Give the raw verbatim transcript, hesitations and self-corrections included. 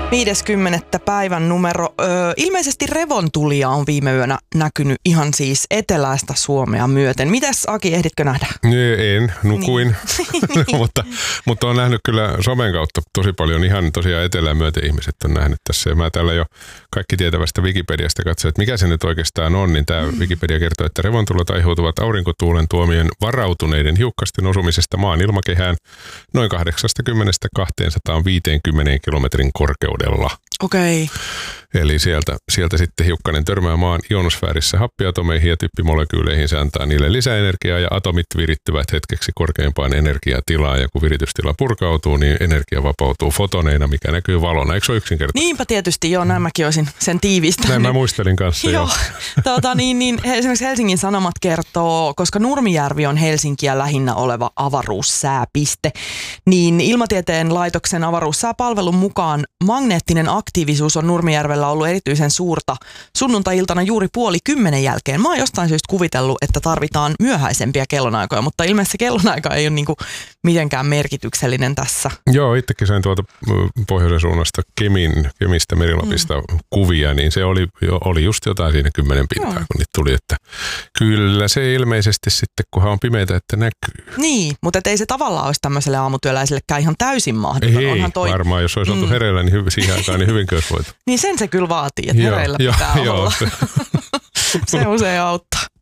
viideskymmenes päivän numero. Öö, ilmeisesti revontulia on viime yönä näkynyt ihan siis eteläistä Suomea myöten. Mitäs Aki, ehditkö nähdä? En, nukuin, niin. mutta, mutta olen nähnyt kyllä somen kautta tosi paljon ihan tosiaan etelään myöten ihmiset on nähnyt tässä. Ja mä täällä jo kaikki tietävästä Wikipediasta katsoin, että mikä se nyt oikeastaan on, niin tämä mm. Wikipedia kertoo, että revontulot aiheutuvat aurinkotuulen tuomien varautuneiden hiukkasten osumisesta maan ilmakehään noin kahdeksankymmentä kaksisataaviisikymmentä kilometrin korkeudella. Okei. Okay. Eli sieltä, sieltä sitten hiukkanen törmää maan ionosfäärissä happiatomeihin ja typpimolekyyleihin. Se antaa niille lisäenergiaa ja atomit virittyvät hetkeksi korkeimpaan energiatilaan. Ja kun viritystila purkautuu, niin energia vapautuu fotoneina, mikä näkyy valona. Eikö se ole yksinkertaisesti? Niinpä tietysti, joo, näin mäkin olisin sen tiivistänyt. Näin mä muistelin kanssa, joo. Tuota, niin, niin, esimerkiksi Helsingin Sanomat kertoo, koska Nurmijärvi on Helsinkiä lähinnä oleva avaruussääpiste, niin Ilmatieteen laitoksen avaruussääpalvelun mukaan magneettinen aktiivisuus on Nurmijärvellä ollut erityisen suurta sunnuntai-iltana juuri puoli kymmenen jälkeen. Mä oon jostain syystä kuvitellut, että tarvitaan myöhäisempiä kellonaikoja, mutta ilmeisesti kellonaika ei ole niinku mitenkään merkityksellinen tässä. Joo, itsekin sain tuolta pohjoisen suunnasta Kemin, Kemistä Merilapista mm. kuvia, niin se oli, oli just jotain siinä kymmenen pintaa, Joo. kun niitä tuli, että kyllä se ilmeisesti sitten, kunhan on pimeitä, että näkyy. Niin, mutta ei se tavallaan olisi tämmöiselle aamutyöläisellekään ihan täysin mahdoton. Ei, Onhan toi... varmaan, jos olisi oltu mm. hereillä, niin hy- siihen aikaan niin hyvinkin olisi voitu. Niin sen se kyllä vaatii, että hereillä pitää jo, olla. Se usein auttaa.